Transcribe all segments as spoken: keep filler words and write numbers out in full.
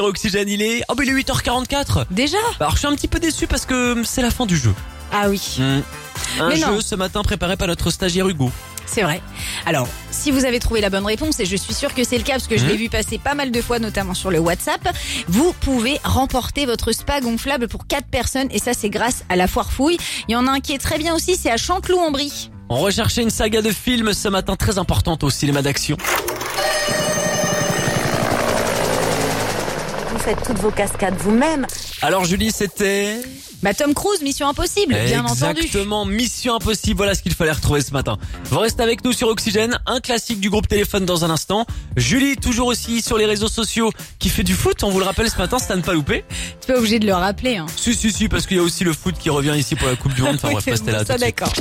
Oxygène, il est... Oh, mais il est huit heures quarante-quatre. Déjà? Bah, alors, je suis un petit peu déçu parce que c'est la fin du jeu. Ah oui. Mmh. Un Mais jeu non. ce matin préparé par notre stagiaire Hugo. C'est vrai. Alors, si vous avez trouvé la bonne réponse, et je suis sûre que c'est le cas parce que je Mmh. l'ai vu passer pas mal de fois, notamment sur le WhatsApp, vous pouvez remporter votre spa gonflable pour quatre personnes et ça c'est grâce à la Foire Fouille. Il y en a un qui est très bien aussi, c'est à Chanteloup-en-Brie. On recherchait une saga de films ce matin très importante au cinéma d'action. Vous faites toutes vos cascades vous-même. Alors Julie, c'était... Bah Tom Cruise, Mission Impossible, bien entendu. Exactement, Mission Impossible, voilà ce qu'il fallait retrouver ce matin. Vous restez avec nous sur Oxygène, un classique du groupe Téléphone dans un instant. Julie, toujours aussi sur les réseaux sociaux, qui fait du foot, on vous le rappelle ce matin, c'est à ne pas louper. Tu pas obligé de le rappeler. Hein. Si, si, si, parce qu'il y a aussi le foot qui revient ici pour la Coupe du Monde. Enfin bref, Oui, restez là ça, tout de suite. d'accord.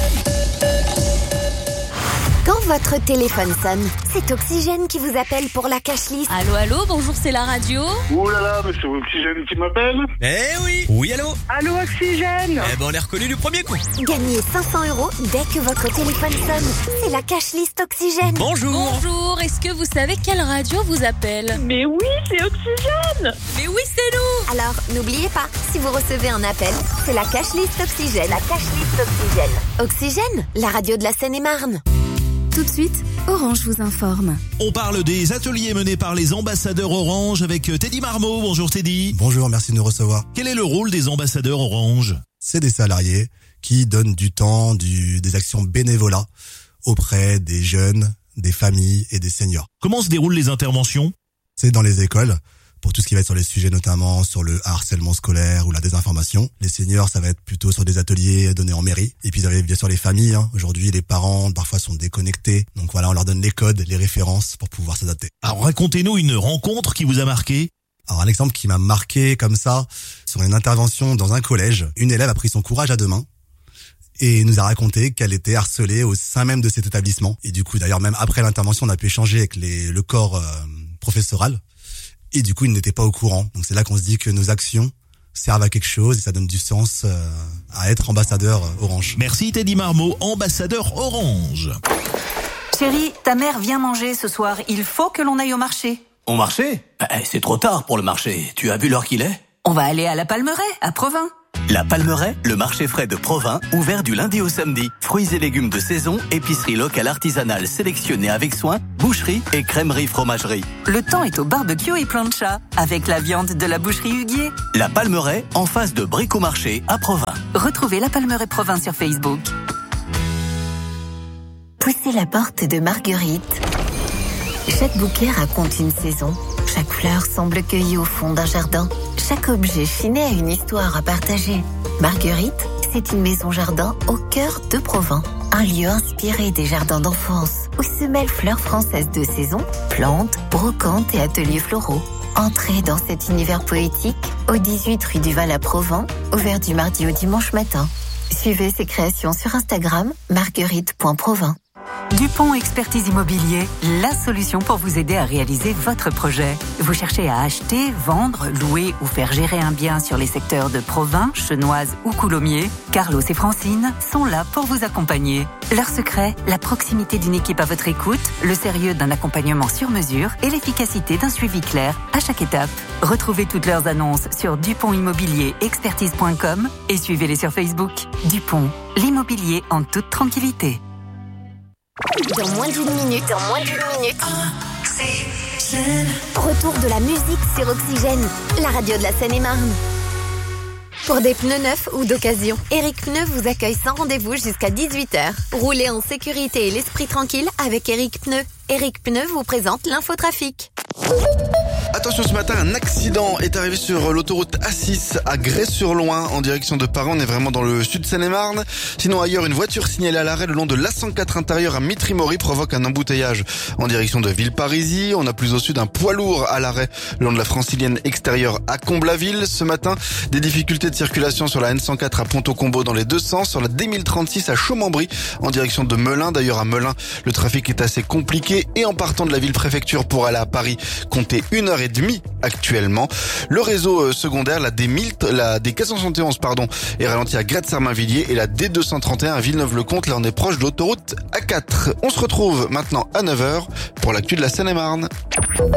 Quand votre téléphone sonne, c'est Oxygène qui vous appelle pour la cash list. Allô, allô, bonjour, c'est la radio. Oh là là, mais c'est Oxygène qui m'appelle. Eh oui. Oui, allô. Allô Oxygène. Eh ben on l'a reconnu du premier coup. Gagnez cinq cents euros dès que votre téléphone sonne. C'est la cash list Oxygène. Bonjour. Bonjour, est-ce que vous savez quelle radio vous appelle? Mais oui, c'est Oxygène. Mais oui, c'est nous. Alors, n'oubliez pas, si vous recevez un appel, c'est la cash list Oxygène. La cash list Oxygène. Oxygène, la radio de la Seine-et-Marne. Tout de suite, Orange vous informe. On parle des ateliers menés par les ambassadeurs Orange avec Teddy Marmot. Bonjour Teddy. Bonjour, merci de nous recevoir. Quel est le rôle des ambassadeurs Orange? C'est des salariés qui donnent du temps, du, des actions bénévolat auprès des jeunes, des familles et des seniors. Comment se déroulent les interventions? C'est dans les écoles, pour tout ce qui va être sur les sujets notamment sur le harcèlement scolaire ou la désinformation. Les seniors, ça va être plutôt sur des ateliers donnés en mairie. Et puis vous avez bien sûr les familles. Hein. Aujourd'hui, les parents parfois sont déconnectés. Donc voilà, on leur donne les codes, les références pour pouvoir s'adapter. Alors racontez-nous une rencontre qui vous a marqué. Alors un exemple qui m'a marqué comme ça, sur une intervention dans un collège, une élève a pris son courage à deux mains et nous a raconté qu'elle était harcelée au sein même de cet établissement. Et du coup, d'ailleurs, même après l'intervention, on a pu échanger avec les, le corps euh, professoral. Et du coup, ils n'étaient pas au courant. Donc c'est là qu'on se dit que nos actions servent à quelque chose et ça donne du sens euh, à être ambassadeur euh, Orange. Merci Teddy Marmot, ambassadeur Orange. Chérie, ta mère vient manger ce soir. Il faut que l'on aille au marché. Au marché? Eh, c'est trop tard pour le marché. Tu as vu l'heure qu'il est? On va aller à la Palmeraie, à Provins. La Palmeraie, le marché frais de Provins, ouvert du lundi au samedi. Fruits et légumes de saison, épicerie locale artisanale sélectionnée avec soin, boucherie et crèmerie fromagerie. Le temps est au barbecue et plancha, avec la viande de la boucherie Huguier. La Palmeraie, en face de Bricomarché, à Provins. Retrouvez la Palmeraie Provins sur Facebook. Poussez la porte de Marguerite. Chaque bouquet raconte une saison. Chaque fleur semble cueillie au fond d'un jardin. Chaque objet chiné a une histoire à partager. Marguerite, c'est une maison-jardin au cœur de Provins. Un lieu inspiré des jardins d'enfance, où se mêlent fleurs françaises de saison, plantes, brocantes et ateliers floraux. Entrez dans cet univers poétique au dix-huit rue du Val à Provins, ouvert du mardi au dimanche matin. Suivez ses créations sur Instagram, marguerite point provins. Dupont Expertise Immobilier, la solution pour vous aider à réaliser votre projet. Vous cherchez à acheter, vendre, louer ou faire gérer un bien sur les secteurs de Provins, Chenoise ou Coulommiers? Carlos et Francine sont là pour vous accompagner. Leur secret, la proximité d'une équipe à votre écoute, le sérieux d'un accompagnement sur mesure et l'efficacité d'un suivi clair à chaque étape. Retrouvez toutes leurs annonces sur dupont immobilier expertise point com et suivez-les sur Facebook. Dupont, l'immobilier en toute tranquillité. Dans moins d'une minute, dans moins d'une minute. Retour de la musique sur Oxygène, la radio de la Seine-et-Marne. Pour des pneus neufs ou d'occasion, Eric Pneus vous accueille sans rendez-vous jusqu'à dix-huit heures. Roulez en sécurité et l'esprit tranquille avec Eric Pneus. Eric Pneus vous présente l'infotrafic. Attention, ce matin, un accident est arrivé sur l'autoroute A six à Grès-sur-Loing en direction de Paris. On est vraiment dans le sud Seine-et-Marne. Sinon, ailleurs, une voiture signalée à l'arrêt le long de l'A cent quatre intérieur à Mitry-Mory provoque un embouteillage en direction de Villeparisis. On a plus au sud un poids lourd à l'arrêt le long de la francilienne extérieure à Comble-la-Ville. Ce matin, des difficultés de circulation sur la N cent quatre à Pont-au-Combo dans les deux sens, sur la D mille trente-six à Chaumembry en direction de Melun. D'ailleurs, à Melun, le trafic est assez compliqué et en partant de la ville-préfecture pour aller à Paris, comptez une heure et demie actuellement. Le réseau secondaire, la D mille, la D quatre cent soixante et onze, pardon, est ralenti à Gretz-Sarmenvilliers et la D deux cent trente et un à Villeneuve-le-Comte. Là, on est proche de l'autoroute A quatre. On se retrouve maintenant à neuf heures pour l'actu de la Seine-et-Marne.